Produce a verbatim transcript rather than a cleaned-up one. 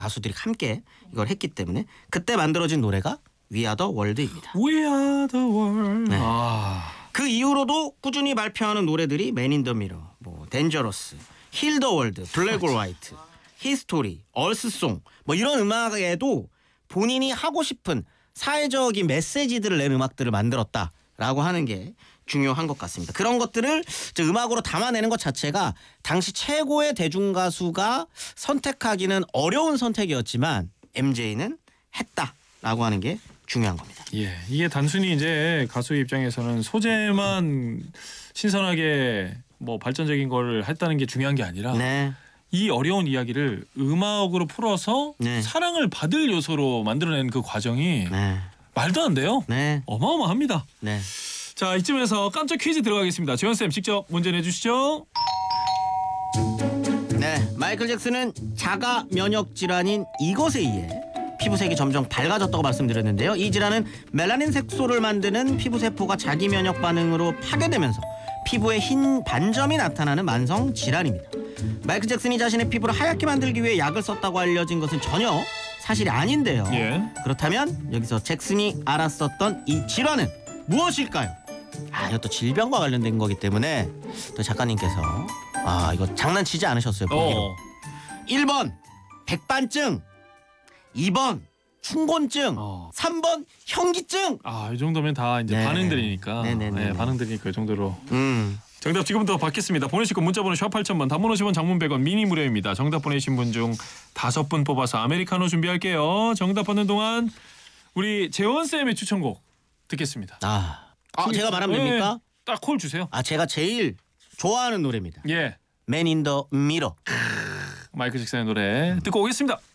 가수들이 함께 이걸 했기 때문에 그때 만들어진 노래가 We Are The World입니다. We Are The World. 네. 아. 그 이후로도 꾸준히 발표하는 노래들이 Man in the Mirror, 뭐 Dangerous, Heal the World, Black or White, History, 얼스송 뭐 이런 음악에도 본인이 하고 싶은 사회적인 메시지들을 낸 음악들을 만들었다라고 하는 게 중요한 것 같습니다. 그런 것들을 음악으로 담아내는 것 자체가 당시 최고의 대중가수가 선택하기는 어려운 선택이었지만 엠제이는 했다라고 하는 게 중요한 겁니다. 예, 이게 단순히 이제 가수 입장에서는 소재만 신선하게 뭐 발전적인 걸 했다는 게 중요한 게 아니라 네. 이 어려운 이야기를 음악으로 풀어서 네. 사랑을 받을 요소로 만들어낸 그 과정이 네. 말도 안 돼요. 네. 어마어마합니다. 네. 자, 이쯤에서 깜짝 퀴즈 들어가겠습니다. 재현쌤 직접 문제 내주시죠. 네. 마이클 잭슨은 자가 면역 질환인 이것에 의해 피부색이 점점 밝아졌다고 말씀드렸는데요. 이 질환은 멜라닌 색소를 만드는 피부세포가 자기 면역 반응으로 파괴되면서 피부에 흰 반점이 나타나는 만성 질환입니다. 마이클 잭슨이 자신의 피부를 하얗게 만들기 위해 약을 썼다고 알려진 것은 전혀 사실이 아닌데요. 예. 그렇다면 여기서 잭슨이 알았었던 이 질환은 무엇일까요? 아, 이것도 질병과 관련된 거기 때문에 또 작가님께서 아 이거 장난치지 않으셨어요. 보기로. 어. 일 번 백반증, 이 번 충곤증, 어. 삼 번 현기증. 아, 이 정도면 다 이제 네. 반응들이니까. 네네네. 네, 반응들이니까 이 정도로. 음. 정답 지금부터 받겠습니다. 보내실 건 문자번호 샵 팔천 번, 단문 오십 원, 장문 백 원, 미니 무료입니다. 정답 보내신 분 중 다섯 분 뽑아서 아메리카노 준비할게요. 정답 받는 동안 우리 재원쌤의 추천곡 듣겠습니다. 아, 아 제가 말하면 네, 됩니까? 딱 콜 주세요. 아, 제가 제일 좋아하는 노래입니다. 예. Man in the Mirror. 마이클 잭슨의 노래 듣고 오겠습니다.